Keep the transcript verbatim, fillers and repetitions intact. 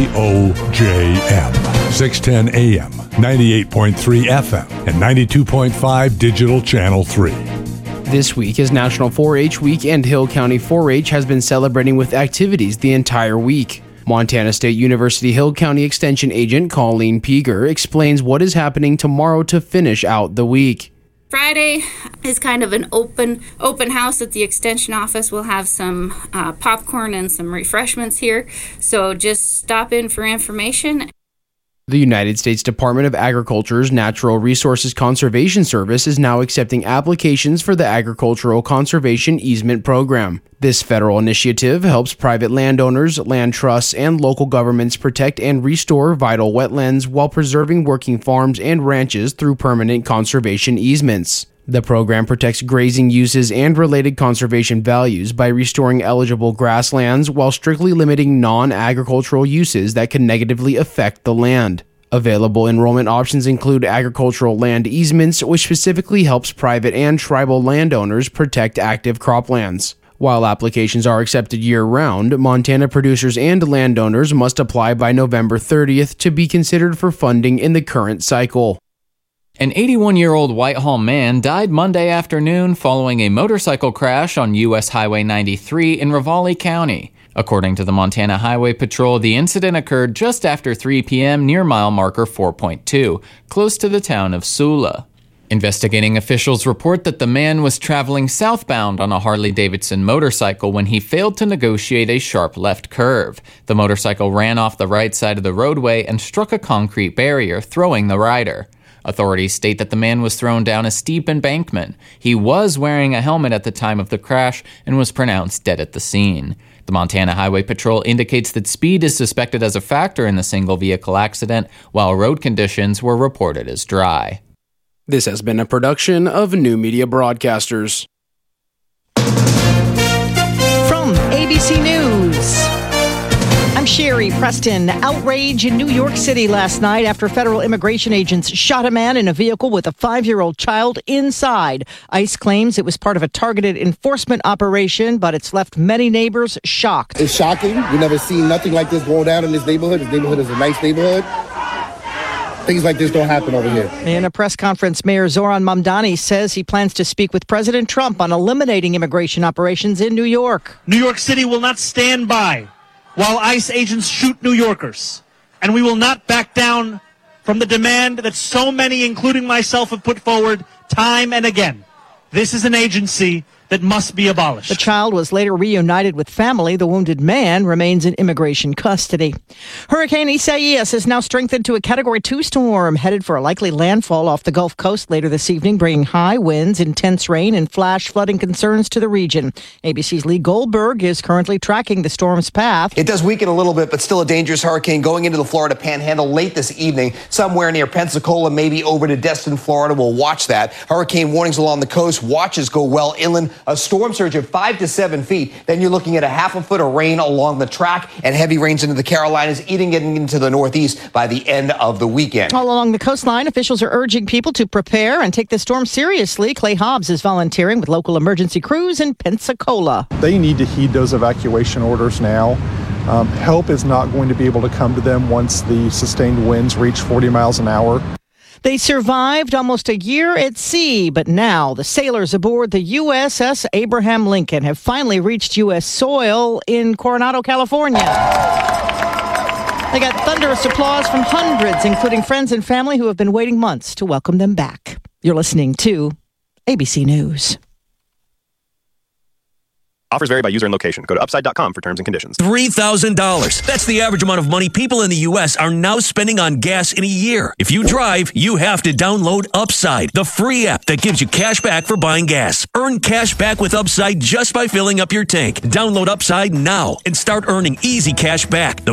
O J M, six ten A M, ninety-eight point three F M, and ninety-two point five Digital Channel three. This week is National four H Week, and Hill County four H has been celebrating with activities the entire week. Montana State University Hill County Extension Agent Colleen Peeger explains what is happening tomorrow to finish out the week. Friday is kind of an open open house at the Extension office. We'll have some uh, popcorn and some refreshments here, so just stop in for information. The United States Department of Agriculture's Natural Resources Conservation Service is now accepting applications for the Agricultural Conservation Easement Program. This federal initiative helps private landowners, land trusts, and local governments protect and restore vital wetlands while preserving working farms and ranches through permanent conservation easements. The program protects grazing uses and related conservation values by restoring eligible grasslands while strictly limiting non-agricultural uses that can negatively affect the land. Available enrollment options include agricultural land easements, which specifically helps private and tribal landowners protect active croplands. While applications are accepted year-round, Montana producers and landowners must apply by November thirtieth to be considered for funding in the current cycle. An eighty-one-year-old Whitehall man died Monday afternoon following a motorcycle crash on U S Highway ninety-three in Ravalli County. According to the Montana Highway Patrol, the incident occurred just after three p.m. near mile marker four point two, close to the town of Sula. Investigating officials report that the man was traveling southbound on a Harley-Davidson motorcycle when he failed to negotiate a sharp left curve. The motorcycle ran off the right side of the roadway and struck a concrete barrier, throwing the rider. Authorities state that the man was thrown down a steep embankment. He was wearing a helmet at the time of the crash and was pronounced dead at the scene. The Montana Highway Patrol indicates that speed is suspected as a factor in the single-vehicle accident, while road conditions were reported as dry. This has been a production of New Media Broadcasters. From A B C News, I'm Sherry Preston. Outrage in New York City last night after federal immigration agents shot a man in a vehicle with a five-year-old child inside. ICE claims it was part of a targeted enforcement operation, but it's left many neighbors shocked. It's shocking. We've never seen nothing like this going down in this neighborhood. This neighborhood is a nice neighborhood. Things like this don't happen over here. In a press conference, Mayor Zoran Mamdani says he plans to speak with President Trump on eliminating immigration operations in New York. New York City will not stand by while ICE agents shoot New Yorkers. And we will not back down from the demand that so many, including myself, have put forward time and again. This is an agency that must be abolished. The child was later reunited with family. The wounded man remains in immigration custody. Hurricane Isaias is now strengthened to a Category two storm, headed for a likely landfall off the Gulf Coast later this evening, bringing high winds, intense rain, and flash flooding concerns to the region. A B C's Lee Goldberg is currently tracking the storm's path. It does weaken a little bit, but still a dangerous hurricane going into the Florida Panhandle late this evening, somewhere near Pensacola, maybe over to Destin, Florida. We'll watch that. Hurricane warnings along the coast. Watches go well inland. A storm surge of five to seven feet. Then you're looking at a half a foot of rain along the track and heavy rains into the Carolinas, eating it into the Northeast by the end of the weekend. All along the coastline, officials are urging people to prepare and take the storm seriously. Clay Hobbs is volunteering with local emergency crews in Pensacola. They need to heed those evacuation orders now. Um, help is not going to be able to come to them once the sustained winds reach forty miles an hour. They survived almost a year at sea, but now the sailors aboard the U S S Abraham Lincoln have finally reached U S soil in Coronado, California. They got thunderous applause from hundreds, including friends and family who have been waiting months to welcome them back. You're listening to A B C News. Offers vary by user and location. Go to upside dot com for terms and conditions. three thousand dollars. That's the average amount of money people in the U S are now spending on gas in a year. If you drive, you have to download Upside, the free app that gives you cash back for buying gas. Earn cash back with Upside just by filling up your tank. Download Upside now and start earning easy cash back. The